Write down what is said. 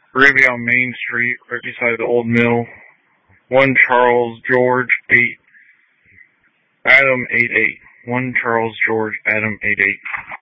Gravy on Main Street, right beside the old mill. 1 Charles George 8 Adam 88. 1 Charles George Adam 88.